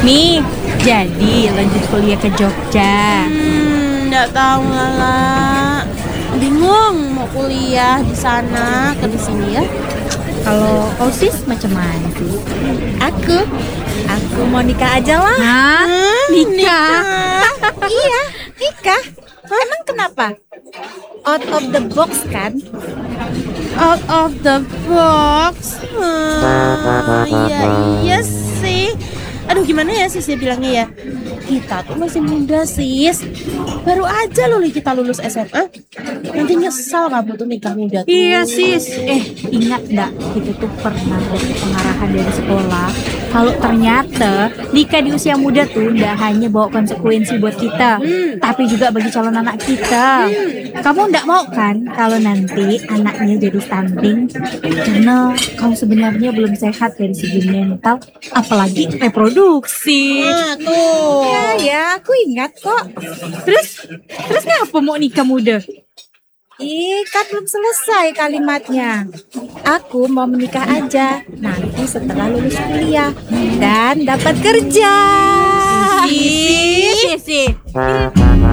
Nih, jadi lanjut kuliah ke Jogja. Nggak tahu Lala. Bingung mau kuliah di sana ke di sini ya. Kalau kau sis macam mana sih? Aku mau nikah aja lah. Hah? Nikah? Iya, nikah. Emang kenapa? Out of the box kan? Out of the box. Iya sih. Aduh gimana ya sis ya bilangnya ya. Kita tuh masih muda sis. Baru aja loh kita lulus SMA. Nanti nyesal kamu tuh nikah muda tuh. Iya sis. Ingat nggak kita tuh pernah dapat pengarahan dari sekolah. Kalau ternyata nikah di usia muda tuh nggak hanya bawa konsekuensi buat kita, tapi juga bagi calon anak kita. Kamu nggak mau kan kalau nanti anaknya jadi stunting karena kamu sebenarnya belum sehat dari segi mental, apalagi reproduksi. Nah tuh. Ya, aku ingat kok. Terus ngapa mau nikah muda? Kan belum selesai kalimatnya. Aku mau menikah aja nanti setelah lulus kuliah dan dapat kerja. Sih.